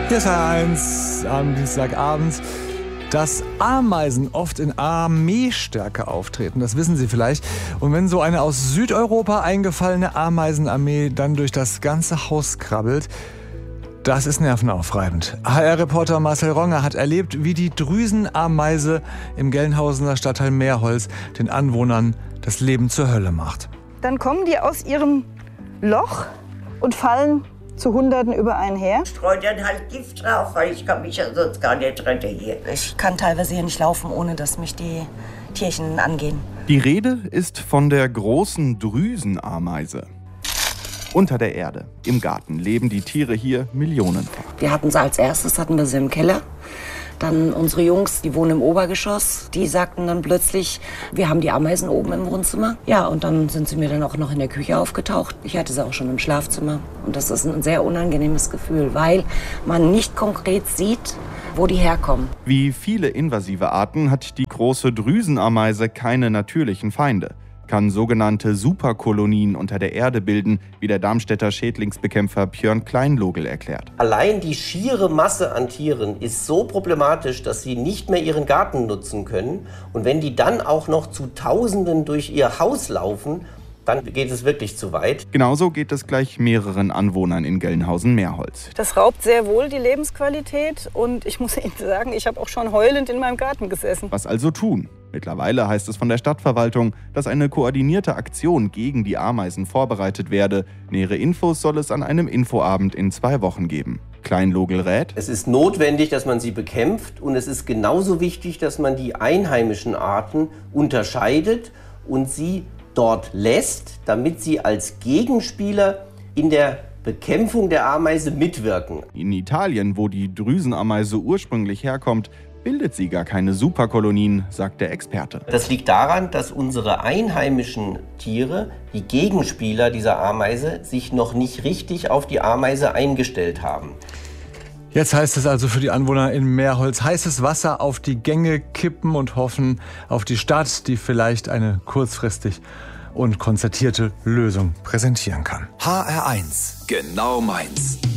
Hier ist H1 am Dienstagabend. Dass Ameisen oft in Armeestärke auftreten, das wissen Sie vielleicht. Und wenn so eine aus Südeuropa eingefallene Ameisenarmee dann durch das ganze Haus krabbelt, das ist nervenaufreibend. HR-Reporter Marcel Ronger hat erlebt, wie die Drüsenameise im Gelnhausener Stadtteil Meerholz den Anwohnern das Leben zur Hölle macht. Dann kommen die aus ihrem Loch und fallen zu Hunderten über einen her. Ich streue dann halt Gift drauf, weil ich kann mich ja sonst gar nicht retten hier. Ich kann teilweise hier nicht laufen, ohne dass mich die Tierchen angehen. Die Rede ist von der großen Drüsenameise. Unter der Erde, im Garten, leben die Tiere hier millionenfach. Wir hatten sie als erstes, hatten wir sie im Keller. Dann unsere Jungs, die wohnen im Obergeschoss, die sagten dann plötzlich, wir haben die Ameisen oben im Wohnzimmer. Ja, und dann sind sie mir dann auch noch in der Küche aufgetaucht. Ich hatte sie auch schon im Schlafzimmer. Und das ist ein sehr unangenehmes Gefühl, weil man nicht konkret sieht, wo die herkommen. Wie viele invasive Arten hat die große Drüsenameise keine natürlichen Feinde. Kann sogenannte Superkolonien unter der Erde bilden, wie der Darmstädter Schädlingsbekämpfer Björn Kleinlogel erklärt. Allein die schiere Masse an Tieren ist so problematisch, dass sie nicht mehr ihren Garten nutzen können. Und wenn die dann auch noch zu Tausenden durch ihr Haus laufen, dann geht es wirklich zu weit. Genauso geht es gleich mehreren Anwohnern in Gelnhausen-Meerholz. Das raubt sehr wohl die Lebensqualität und ich muss Ihnen sagen, ich habe auch schon heulend in meinem Garten gesessen. Was also tun? Mittlerweile heißt es von der Stadtverwaltung, dass eine koordinierte Aktion gegen die Ameisen vorbereitet werde. Nähere Infos soll es an einem Infoabend in 2 Wochen geben. Kleinlogel rät: Es ist notwendig, dass man sie bekämpft und es ist genauso wichtig, dass man die einheimischen Arten unterscheidet und sie dort lässt, damit sie als Gegenspieler in der Bekämpfung der Ameise mitwirken. In Italien, wo die Drüsenameise ursprünglich herkommt, bildet sie gar keine Superkolonien, sagt der Experte. Das liegt daran, dass unsere einheimischen Tiere, die Gegenspieler dieser Ameise, sich noch nicht richtig auf die Ameise eingestellt haben. Jetzt heißt es also für die Anwohner in Meerholz: heißes Wasser auf die Gänge kippen und hoffen auf die Stadt, die vielleicht eine kurzfristig und konzertierte Lösung präsentieren kann. HR1, genau meins.